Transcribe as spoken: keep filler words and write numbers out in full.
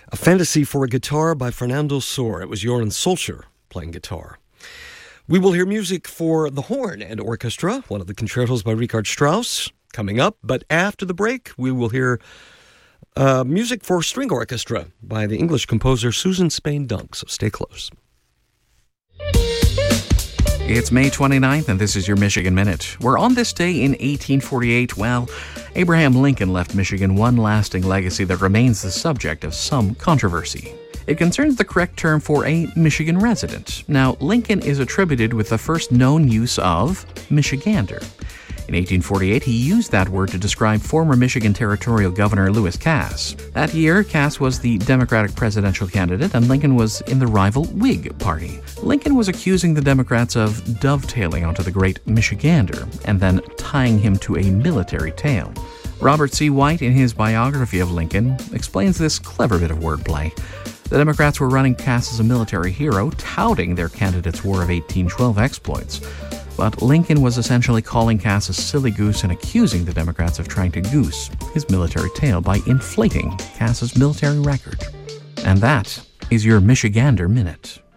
A Fantasy for a Guitar by Fernando Sor. It was Joran Solskjaer playing guitar. We will hear music for the horn and orchestra, one of the concertos by Richard Strauss, coming up. But after the break, we will hear uh, music for string orchestra by the English composer Susan Spain Dunk. So stay close. It's May twenty-ninth, and this is your Michigan Minute. Where on this day in eighteen forty-eight, well, Abraham Lincoln left Michigan one lasting legacy that remains the subject of some controversy. It concerns the correct term for a Michigan resident. Now, Lincoln is attributed with the first known use of Michigander. In eighteen forty-eight, he used that word to describe former Michigan Territorial Governor Lewis Cass. That year, Cass was the Democratic presidential candidate, and Lincoln was in the rival Whig Party. Lincoln was accusing the Democrats of dovetailing onto the great Michigander and then tying him to a military tale. Robert C. White, in his biography of Lincoln, explains this clever bit of wordplay. The Democrats were running Cass as a military hero, touting their candidate's War of eighteen twelve exploits. But Lincoln was essentially calling Cass a silly goose and accusing the Democrats of trying to goose his military tale by inflating Cass's military record. And that is your Michigander Minute.